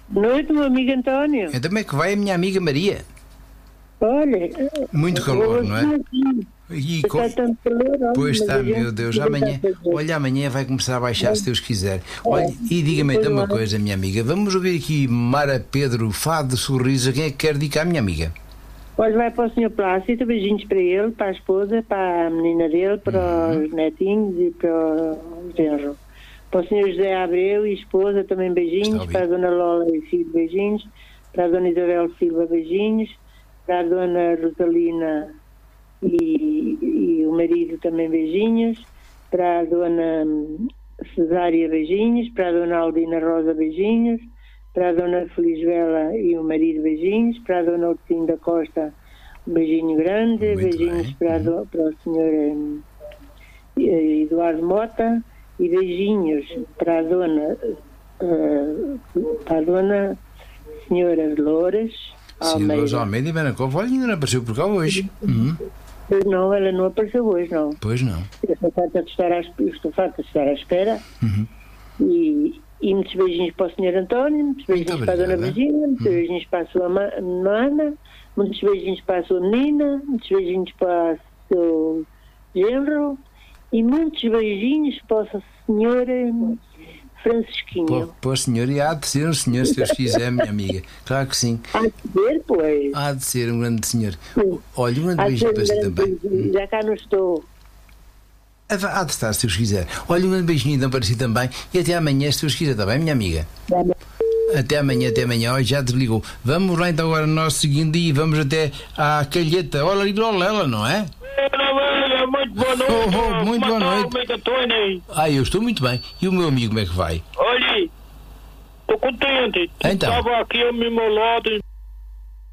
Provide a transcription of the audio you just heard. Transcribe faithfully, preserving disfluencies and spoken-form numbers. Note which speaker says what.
Speaker 1: Noite, meu amigo António.
Speaker 2: Então como é que vai a minha amiga Maria?
Speaker 1: Olha,
Speaker 2: Muito calor, não é?
Speaker 1: E
Speaker 2: com...
Speaker 1: está tanto calor, olha,
Speaker 2: Pois está,
Speaker 1: mas a
Speaker 2: meu
Speaker 1: gente
Speaker 2: Deus,
Speaker 1: não
Speaker 2: amanhã,
Speaker 1: está a fazer.
Speaker 2: olha, amanhã vai começar a baixar, se Deus quiser. Olha, e diga-me então uma coisa, minha amiga, vamos ouvir aqui Mara Pedro, Fado de Sorriso, quem é que quer dedicar, minha amiga?
Speaker 1: Olha, vai para o senhor Plácido, beijinhos para ele, para a esposa, para a menina dele, para uhum. os netinhos e para o genro. Para o senhor José Abreu e esposa, também beijinhos, para a dona Lola e filho, beijinhos, para a dona Isabel Silva, beijinhos, para a dona Rosalina e, e o marido também beijinhos, para a dona Cesária beijinhos, para a dona Aldina Rosa beijinhos, para a dona Felisbela e o marido beijinhos, para a dona Ortinho da Costa um beijinho grande,
Speaker 2: Muito
Speaker 1: beijinhos para, do, para o senhor eh, Eduardo Mota e beijinhos para a dona uh, para a dona senhora Loures
Speaker 2: Almeida. Sim, Almeida e Benacova, olha, ainda não apareceu por cá hoje. Uhum.
Speaker 1: Pois não, ela não apareceu hoje, não.
Speaker 2: Pois não.
Speaker 1: Eu estou farta de estar à, estou farta de estar à espera.
Speaker 2: Uhum.
Speaker 1: E, e muitos beijinhos para o senhor António, muitos beijinhos para a dona Virgínia, muitos uhum. beijinhos para a sua mana, muitos beijinhos para a sua menina, muitos beijinhos para o seu genro e muitos beijinhos para o senhor Francisquinho.
Speaker 2: Para o senhor, e há de ser um senhor, se Deus quiser, minha amiga. Claro que sim.
Speaker 1: Há de ser, pois.
Speaker 2: Há de ser um grande senhor. Olha, um grande há beijinho para si também.
Speaker 1: Beijinho. Já cá não estou.
Speaker 2: Há de estar, se Deus quiser. Olha, um grande beijinho então para si também. E até amanhã, se Deus quiser, está bem, minha amiga? É. Até amanhã, até amanhã. Olha, já desligou. Vamos lá então agora no nosso seguinte e vamos até à Calheta. Olha ali do Olela, não é?
Speaker 3: Muito boa noite.
Speaker 2: Oh, oh, muito boa noite.
Speaker 3: Como é que estou?
Speaker 2: Ah, eu estou muito bem. E o meu amigo, como é que vai?
Speaker 3: Olha, estou contente.
Speaker 2: Então.
Speaker 3: Estava aqui ao meu lado.